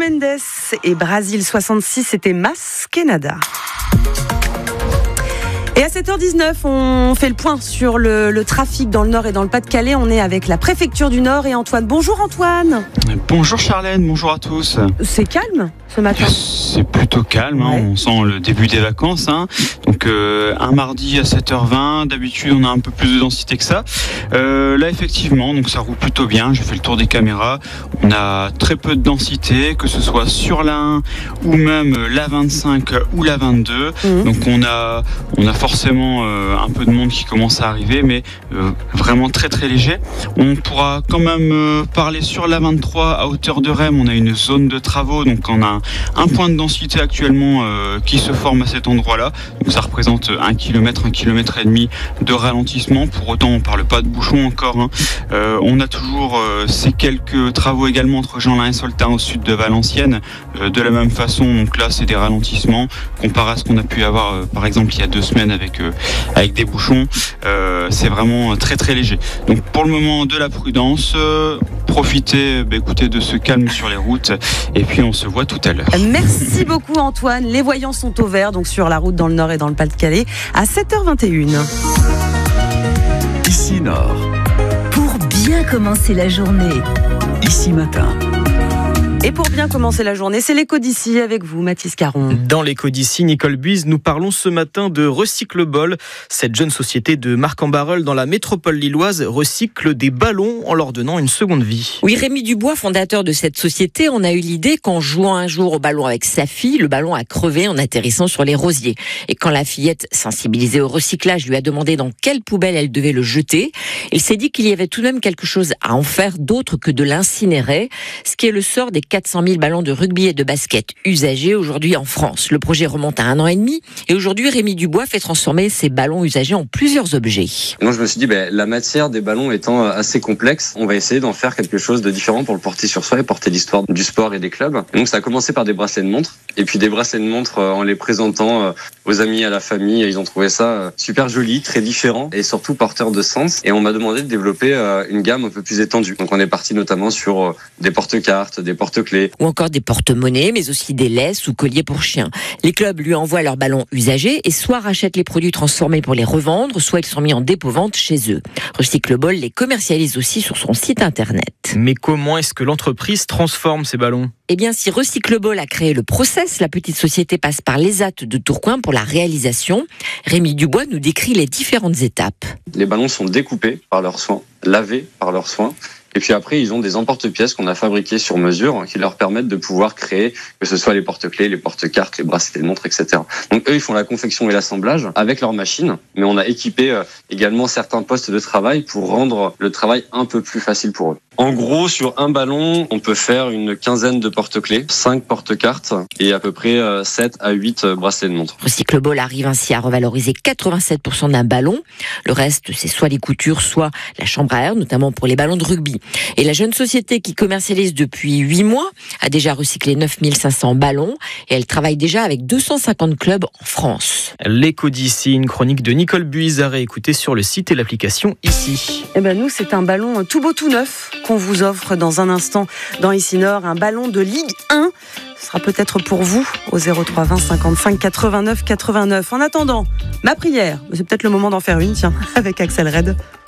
Mendes et Brasil 66, c'était Mas Canada. Et à 7h19, on fait le point sur le trafic dans le Nord et dans le Pas-de-Calais. On est avec la préfecture du Nord et Antoine. Bonjour Antoine. Bonjour Charlène, bonjour à tous. C'est calme ce matin? C'est plutôt calme, ouais. On sent le début des vacances. Donc un mardi à 7h20, d'habitude on a un peu plus de densité que ça. Là effectivement, donc ça roule plutôt bien. J'ai fait le tour des caméras. On a très peu de densité, que ce soit sur la 1 ou même la 25 ou la 22. Donc on a forcément un peu de monde qui commence à arriver, mais vraiment très très léger. On pourra quand même parler sur la 23 à hauteur de Rem. On a une zone de travaux, donc on a un point de densité actuellement qui se forme à cet endroit-là. Donc ça représente 1 km, 1 km et demi de ralentissement. Pour autant, on ne parle pas de bouchon encore. On a toujours ces quelques travaux également entre Jeanlin et Soltin au sud de Valenciennes. De la même façon, donc là c'est des ralentissements comparé à ce qu'on a pu avoir par exemple il y a 2 semaines avec des bouchons. C'est vraiment très très léger. Donc pour le moment de la prudence, profitez écoutez, de ce calme sur les routes et puis on se voit tout à l'heure. Merci beaucoup Antoine. Les voyants sont au vert donc sur la route dans le Nord et dans le Pas-de-Calais à 7h21. Ici Nord. Pour bien commencer la journée. Ici Matin. Et pour bien commencer la journée, c'est l'écho d'ici avec vous, Mathis Caron. Dans l'écho d'ici, Nicole Buise, nous parlons ce matin de Recycleball. Cette jeune société de Marc-en-Barœul dans la métropole lilloise recycle des ballons en leur donnant une seconde vie. Oui, Rémi Dubois, fondateur de cette société, en a eu l'idée qu'en jouant un jour au ballon avec sa fille, le ballon a crevé en atterrissant sur les rosiers. Et quand la fillette, sensibilisée au recyclage, lui a demandé dans quelle poubelle elle devait le jeter, il s'est dit qu'il y avait tout de même quelque chose à en faire d'autre que de l'incinérer, ce qui est le sort des 400 000 ballons de rugby et de basket usagés aujourd'hui en France. Le projet remonte à 1 an et demi et aujourd'hui Rémi Dubois fait transformer ces ballons usagés en plusieurs objets. Moi je me suis dit, la matière des ballons étant assez complexe, on va essayer d'en faire quelque chose de différent pour le porter sur soi et porter l'histoire du sport et des clubs. Et donc ça a commencé par des bracelets de montre et puis des bracelets de montre en les présentant aux amis, à la famille. Ils ont trouvé ça super joli, très différent et surtout porteur de sens. Et on m'a demandé de développer une gamme un peu plus étendue. Donc on est parti notamment sur des porte-cartes, des porte-clés. Ou encore des porte-monnaies, mais aussi des laisses ou colliers pour chiens. Les clubs lui envoient leurs ballons usagés et soit rachètent les produits transformés pour les revendre, soit ils sont mis en dépôt-vente chez eux. Recycleball les commercialise aussi sur son site internet. Mais comment est-ce que l'entreprise transforme ces ballons ? Eh bien, si Recycleball a créé le process, la petite société passe par l'ESAT de Tourcoing pour la réalisation. Rémi Dubois nous décrit les différentes étapes. Les ballons sont découpés par leurs soins, lavés par leurs soins. Et puis après, ils ont des emporte-pièces qu'on a fabriqués sur mesure qui leur permettent de pouvoir créer, que ce soit les porte-clés, les porte-cartes, les bracelets de montre, etc. Donc eux, ils font la confection et l'assemblage avec leur machine, mais on a équipé également certains postes de travail pour rendre le travail un peu plus facile pour eux. En gros, sur un ballon, on peut faire une quinzaine de porte-clés, 5 porte-cartes et à peu près 7 à 8 bracelets de montre. Recycleball arrive ainsi à revaloriser 87% d'un ballon. Le reste, c'est soit les coutures, soit la chambre à air, notamment pour les ballons de rugby. Et la jeune société qui commercialise depuis 8 mois a déjà recyclé 9500 ballons et elle travaille déjà avec 250 clubs en France. L'écho d'ici, une chronique de Nicole Buise à réécouter sur le site et l'application Ici. Nous, c'est un ballon tout beau tout neuf qu'on vous offre dans un instant dans Ici Nord, un ballon de Ligue 1. Ce sera peut-être pour vous au 03 20 55 89 89. En attendant, ma prière, c'est peut-être le moment d'en faire une, tiens, avec Axel Red.